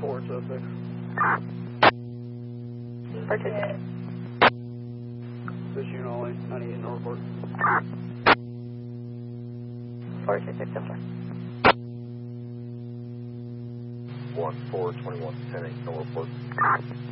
406. Participant. This unit only, 98 Northport. 466, so far. 1421, 10-8 Northport.